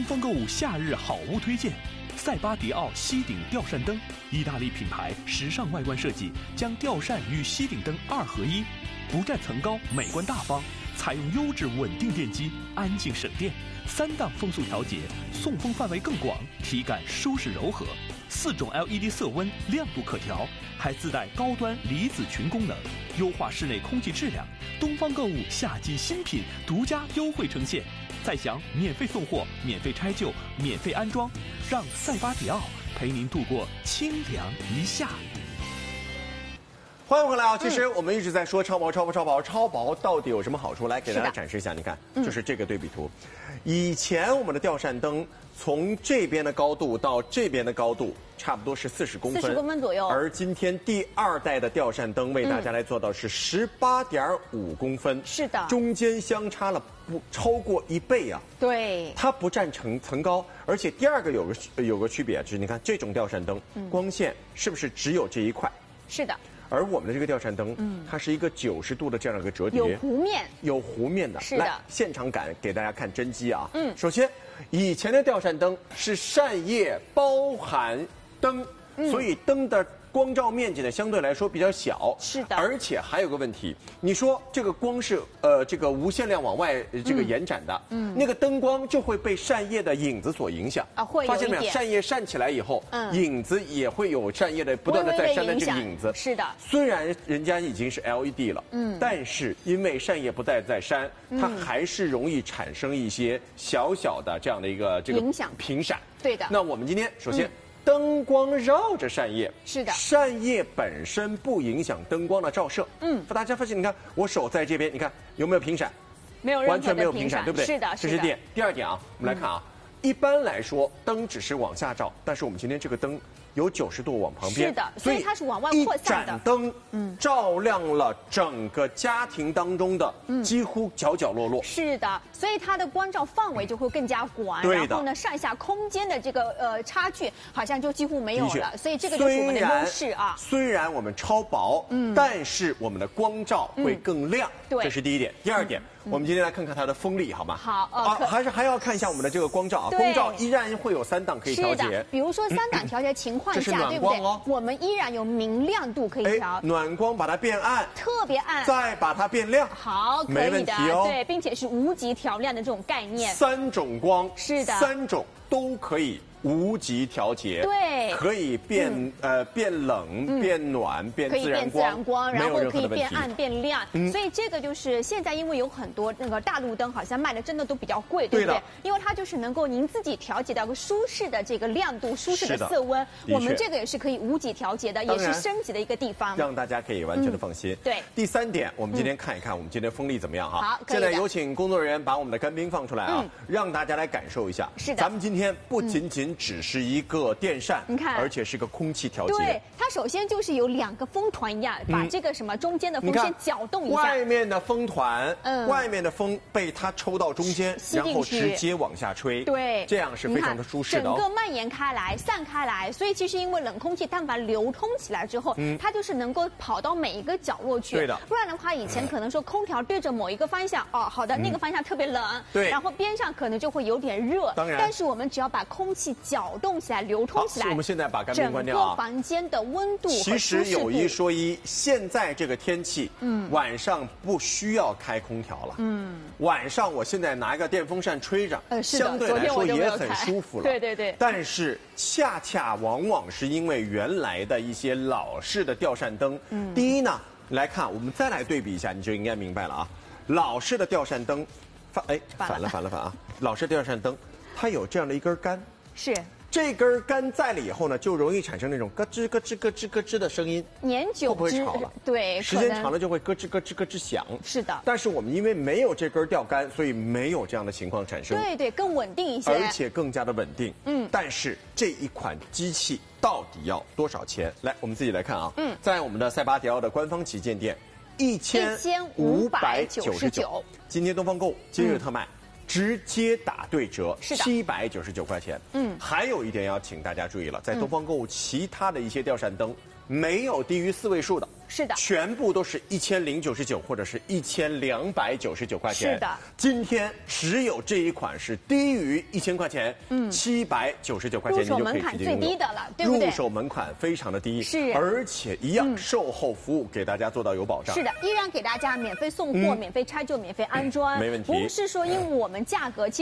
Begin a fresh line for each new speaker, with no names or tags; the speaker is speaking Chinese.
东方购物夏日好物推荐：塞巴迪奥吸顶吊扇灯，意大利品牌时尚外观设计，将吊扇与吸顶灯2合一，不占层高，美观大方。采用优质稳定电机，安静省电，3档风速调节，送风范围更广，体感舒适柔和。4种 LED 色温，亮度可调，还自带高端离子群功能，优化室内空气质量。东方购物夏季新品独家优惠呈现，再享免费送货、免费拆旧、免费安装，让塞巴迪奥陪您度过清凉一夏。
欢迎回来啊！其实我们一直在说超薄到底有什么好处？来给大家展示一下，你看，就是这个对比图。以前我们的吊扇灯从这边的高度到这边的高度，差不多是40公分，40
公分左右。
而今天第2代的吊扇灯为大家来做到是18.5公分，
是的，
中间相差了不超过1倍啊！
对，
它不占层高，而且第2个有个区别，就是你看这种吊扇灯，光线是不是只有这一块？
是的。
而我们的这个吊扇灯，它是一个90度的这样一个折叠，有弧面的。
是的，
来现场感给大家看真机啊。首先，以前的吊扇灯是扇叶包含灯，所以灯的光照面积呢相对来说比较小。
是的，
而且还有个问题，你说这个光是这个无限量往外这个延展的，那个灯光就会被扇叶的影子所影响
啊，会有一点。
发现没有？扇叶扇起来以后，影子也会有扇叶的不断的在扇的这个影子。
是的，
虽然人家已经是 LED 了，但是因为扇叶不再在扇，它还是容易产生一些小小的这样的一个这个
影响
频闪。
对的。
那我们今天首先。灯光绕着扇叶，
是的，
扇叶本身不影响灯光的照射。大家发现，你看我手在这边，你看有没有频闪？
没有，
完全没有频闪，对不对？
是的，
这是第2点啊。我们来看啊，一般来说灯只是往下照，但是我们今天这个灯有90度往旁边，
是的，所以它是往外扩散的。
一盏灯，照亮了整个家庭当中的几乎角角落落。
是的，所以它的光照范围就会更加广，然后呢，上下空间的这个差距好像就几乎没有了，所以这个就是我们的优势啊。
虽然我们超薄，但是我们的光照会更亮，这是第1点。第2点，我们今天来看看它的风力，好吗？
好，
还要看一下我们的这个光照啊，光照依然会有3档可以调节。
比如说3档调节情况下，对不对？我们依然有明亮度可以调。
暖光把它变暗，
特别暗，
再把它变亮。
好，
没问题哦。
对，并且是无极调亮的这种概念。
3种光，
是的
，3种都可以无极调节，
对，
可以变冷、变暖、变自然光，
然后可以变暗、变亮。所以这个就是现在，因为有很多那个大路灯，好像卖的真的都比较贵，对不对？因为它就是能够您自己调节到个舒适的这个亮度、舒适的色温。我们这个也是可以无极调节的，也是升级的一个地方，
让大家可以完全的放心。
对。
第3点，我们今天看一看我们今天风力怎么样哈？
好，
现在有请工作人员把我们的干冰放出来啊，让大家来感受一下。
是的，
咱们今天不仅仅只是一个电扇，
你看，
而且是个空气调节。
对，它首先就是有2个风团一样，把这个什么中间的风先搅动一下。
外面的风团，外面的风被它抽到中间，然后直接往下吹。
对，
这样是非常的舒适的。
整个蔓延开来、散开来，所以其实因为冷空气但凡流通起来之后，它就是能够跑到每一个角落去。
对的。
不然的话，以前可能说空调对着某一个方向，哦，好的，那个方向特别冷，
对，
然后边上可能就会有点热。
当然，
但是我们只要把空气搅动起来、流通起来，
我们现在把干冰关掉啊。
整个房间的温度
其实有一说一，现在这个天气，晚上不需要开空调了。晚上我现在拿一个电风扇吹着，相对来说也很舒服了。
对对对。
但是恰恰往往是因为原来的一些老式的吊扇灯，第一呢，来看我们再来对比一下，你就应该明白了啊。老式的吊扇灯，反了啊！老式吊扇灯，它有这样的一根杆，
是。
这根杆在了以后呢，就容易产生那种咯吱咯吱咯吱咯吱的声音，
年久
会不会吵了？
对，
时间长了就会咯吱咯吱咯吱响。
是的。
但是我们因为没有这根吊杆，所以没有这样的情况产生。
对，更稳定一些，
而且更加的稳定。但是这一款机器到底要多少钱？来，我们自己来看啊。在我们的塞巴迪奥的官方旗舰店，1599。今天东方购物今日特卖。直接打对折，799块钱。还有一点要请大家注意了，在东方购物其他的一些吊扇灯没有低于4位数的。
是的，
全部都是1099或者是1299块钱。
是的，
今天只有这一款是低于1000块钱，799块钱
入手门槛最低的了，对不对？
入手门槛非常的低，
是，
而且一样售后服务给大家做到有保障。
是的，依然给大家免费送货、免费拆旧、免费安装，
没问题。
不是说因为我们价格。